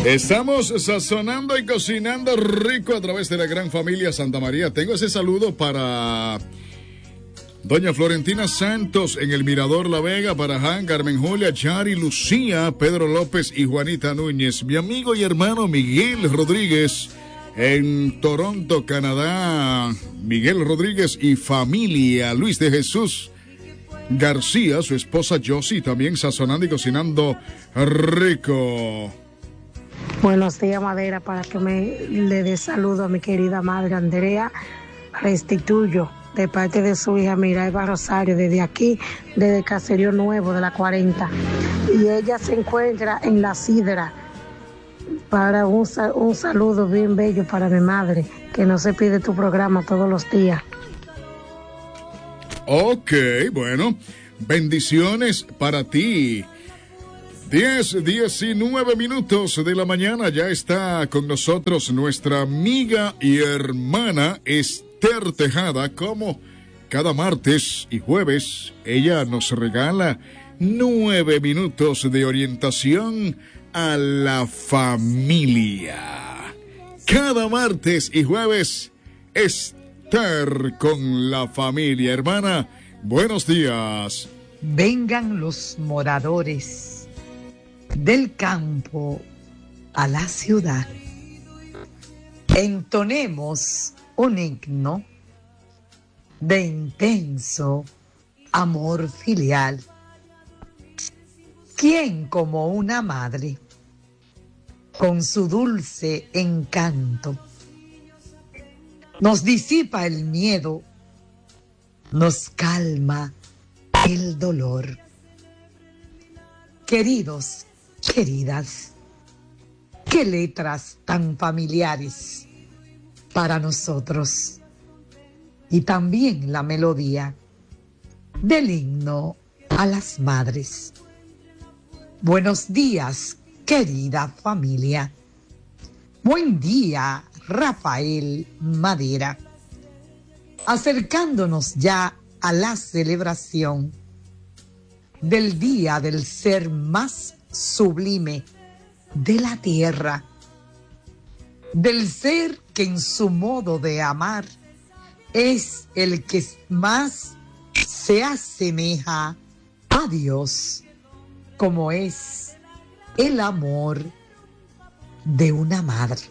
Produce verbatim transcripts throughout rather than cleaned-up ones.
Estamos sazonando y cocinando rico a través de la gran familia Santa María. Tengo ese saludo para doña Florentina Santos en el Mirador La Vega, para Han, Carmen Julia, Yari, Lucía, Pedro López y Juanita Núñez. Mi amigo y hermano Miguel Rodríguez en Toronto, Canadá. Miguel Rodríguez y familia. Luis de Jesús García, su esposa Josie, también sazonando y cocinando rico. Buenos días, Madera, para que me le dé saludo a mi querida madre Andrea Restituyo, de parte de su hija Miraiba Rosario, desde aquí, desde Caserío Nuevo de la cuarenta. Y ella se encuentra en La Sidra. Para un, un saludo bien bello para mi madre, que no se pide tu programa todos los días. Ok, bueno, bendiciones para ti. diez, diecinueve minutos de la mañana, ya está con nosotros nuestra amiga y hermana Esther Tejada. Como cada martes y jueves, ella nos regala nueve minutos de orientación a la familia. Cada martes y jueves, Esther con la familia. Hermana, buenos días. Vengan los moradores del campo a la ciudad. Entonemos un himno de intenso amor filial. ¿Quién como una madre, con su dulce encanto, nos disipa el miedo, nos calma el dolor? Queridos, queridas, qué letras tan familiares para nosotros. Y también la melodía del himno a las madres. Buenos días, querida familia. Buen día, Rafael Madera. Acercándonos ya a la celebración del día del ser más sublime de la tierra, del ser que en su modo de amar es el que más se asemeja a Dios, como es el amor de una madre.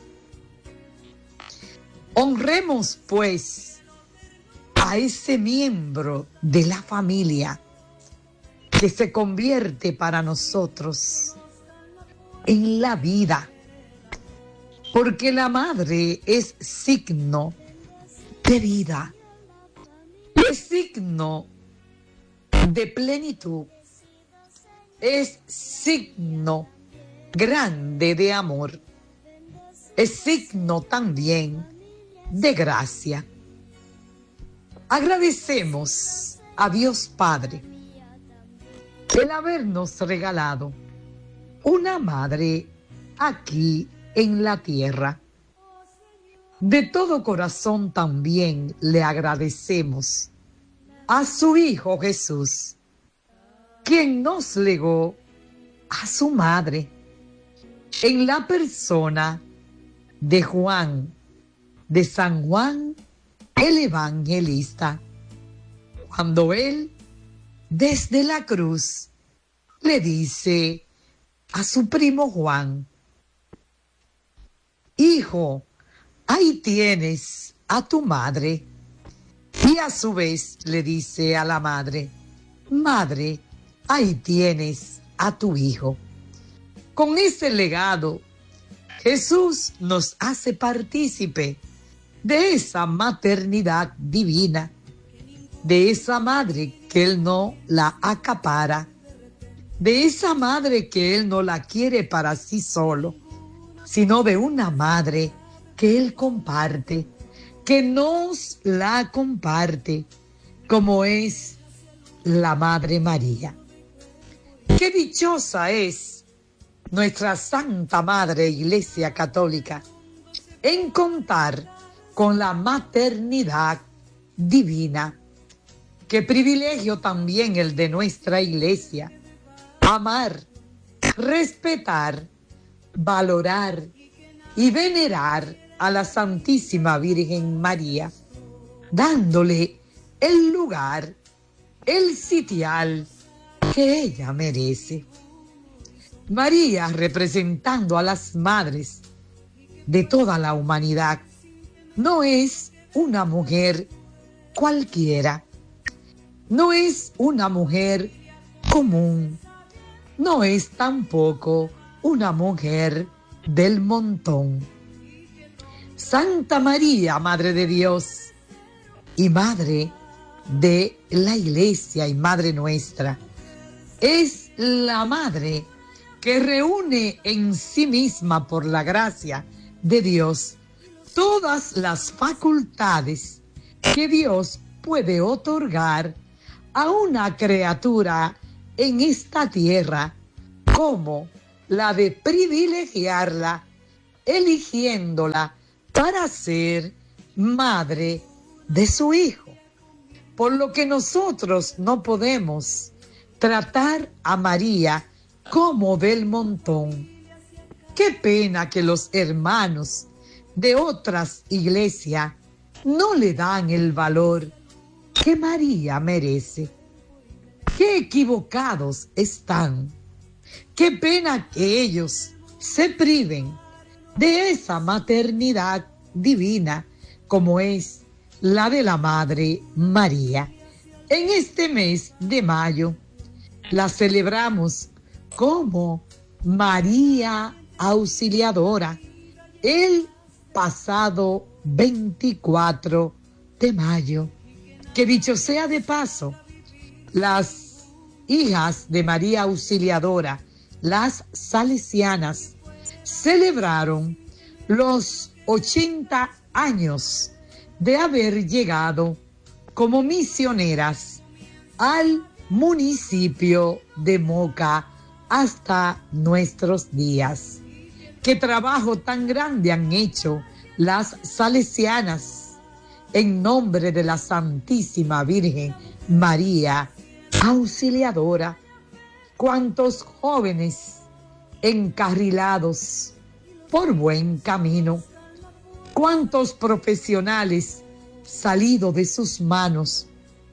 Honremos, pues, a ese miembro de la familia que se convierte para nosotros en la vida, porque la madre es signo de vida, es signo de plenitud, es signo grande de amor, es signo también de gracia. Agradecemos a Dios Padre el habernos regalado una madre aquí en la tierra. De todo corazón también le agradecemos a su Hijo Jesús, quien nos legó a su madre en la persona de Juan, de San Juan el Evangelista, cuando él desde la cruz le dice a su primo Juan: hijo, ahí tienes a tu madre. Y a su vez le dice a la madre: madre, ahí tienes a tu hijo. Con ese legado, Jesús nos hace partícipe de esa maternidad divina, de esa madre que Él no la acapara, de esa madre que Él no la quiere para sí solo, sino de una madre que Él comparte, que nos la comparte, como es la Madre María. Qué dichosa es nuestra Santa Madre Iglesia Católica en contar con la maternidad divina. Qué privilegio también el de nuestra Iglesia, amar, respetar valorar y venerar a la Santísima Virgen María, dándole el lugar, el sitial que ella merece. María, representando a las madres de toda la humanidad, no es una mujer cualquiera, no es una mujer común, no es tampoco una mujer del montón. Santa María, Madre de Dios y Madre de la Iglesia y Madre nuestra, es la Madre que reúne en sí misma, por la gracia de Dios, todas las facultades que Dios puede otorgar a una criatura en esta tierra, como la de privilegiarla, eligiéndola para ser madre de su Hijo. Por lo que nosotros no podemos tratar a María como del montón. Qué pena que los hermanos de otras iglesias no le dan el valor que María merece. Qué equivocados están. Qué pena que ellos se priven de esa maternidad divina como es la de la Madre María. En este mes de mayo la celebramos como María Auxiliadora, el pasado veinticuatro de mayo. Que dicho sea de paso, las hijas de María Auxiliadora, las salesianas, celebraron los ochenta años de haber llegado como misioneras al municipio de Moca hasta nuestros días. Qué trabajo tan grande han hecho las salesianas en nombre de la Santísima Virgen María Auxiliadora. Cuántos jóvenes encarrilados por buen camino, cuántos profesionales salidos de sus manos,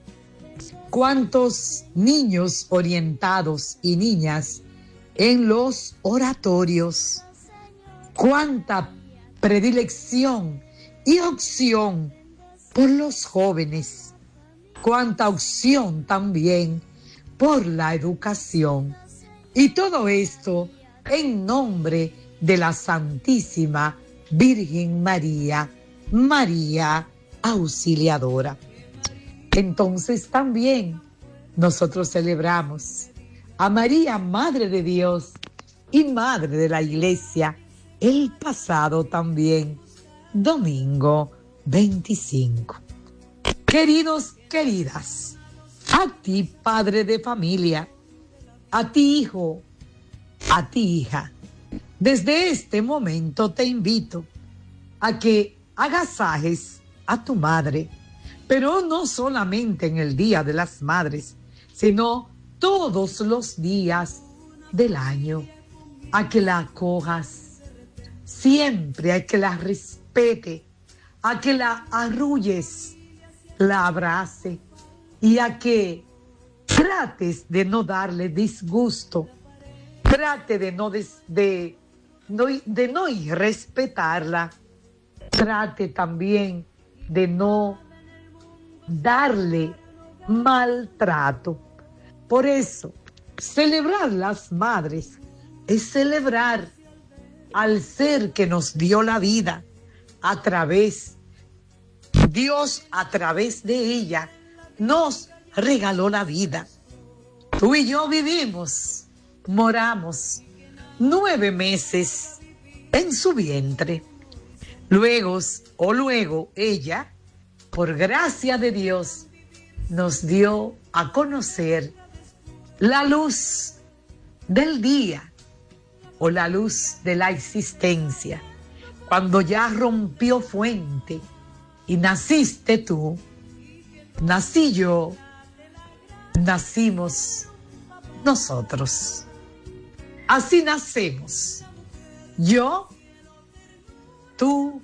cuántos niños orientados y niñas en los oratorios, cuánta predilección y opción por los jóvenes, cuánta opción también por la educación. Y todo esto en nombre de la Santísima Virgen María, María Auxiliadora. Entonces también nosotros celebramos a María, Madre de Dios y Madre de la Iglesia, el pasado también, domingo veinticinco. Queridos, queridas, a ti, padre de familia, a ti, hijo, a ti, hija, desde este momento te invito a que agasajes a tu madre, pero no solamente en el Día de las Madres, sino todos los días del año, a que la acojas, siempre a que la respete, a que la arrulles, la abrace y a que trates de no darle disgusto, trate de no, des, de, no, de no irrespetarla, trate también de no darle maltrato. Por eso, celebrar las madres es celebrar al ser que nos dio la vida a través, Dios a través de ella nos regaló la vida. Tú y yo vivimos, moramos nueve meses en su vientre. Luego, o luego ella, por gracia de Dios, nos dio a conocer la luz del día o la luz de la existencia. Cuando ya rompió fuente y naciste tú, nací yo, nacimos nosotros. Así nacemos Yo, tú,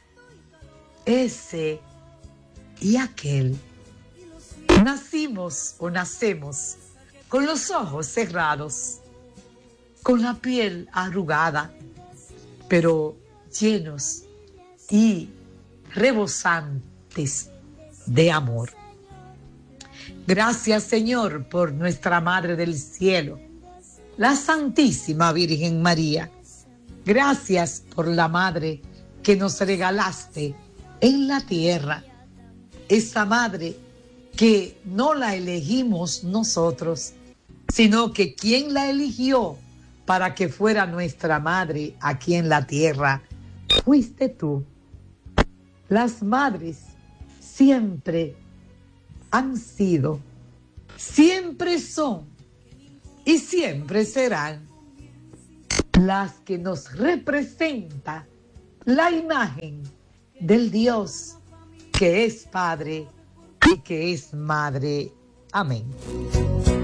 ese y aquel. Nacimos o nacemos con los ojos cerrados, con la piel arrugada, pero llenos y rebosantes de amor. Gracias, Señor, por nuestra Madre del Cielo, la Santísima Virgen María. Gracias por la Madre que nos regalaste en la tierra. Esa Madre que no la elegimos nosotros, sino que quien la eligió para que fuera nuestra Madre aquí en la tierra, fuiste tú. Las madres siempre han sido, siempre son y siempre serán las que nos representa la imagen del Dios que es Padre y que es Madre. Amén.